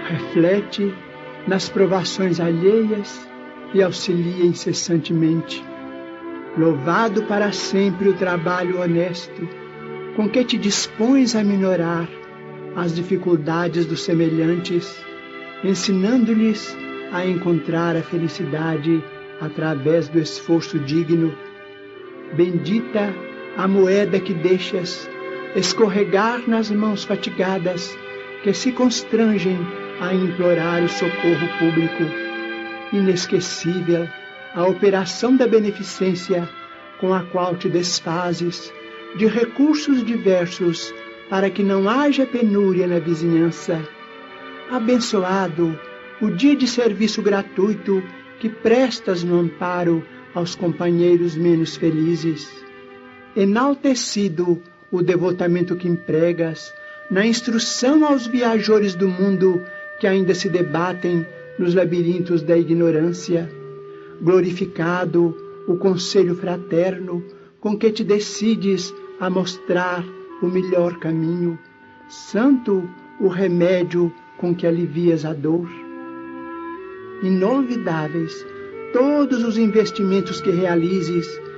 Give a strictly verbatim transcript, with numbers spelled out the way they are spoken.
reflete nas provações alheias e auxilia incessantemente. Louvado para sempre o trabalho honesto, com que te dispões a minorar as dificuldades dos semelhantes, ensinando-lhes a encontrar a felicidade através do esforço digno. Bendita a moeda que deixas escorregar nas mãos fatigadas, que se constrangem a implorar o socorro público. Inesquecível a operação da beneficência com a qual te desfazes de recursos diversos para que não haja penúria na vizinhança. Abençoado o dia de serviço gratuito que prestas no amparo aos companheiros menos felizes. Enaltecido o devotamento que empregas na instrução aos viajores do mundo que ainda se debatem nos labirintos da ignorância. Glorificado o conselho fraterno com que te decides a mostrar o melhor caminho. Santo o remédio com que alivias a dor. Inolvidáveis todos os investimentos que realizes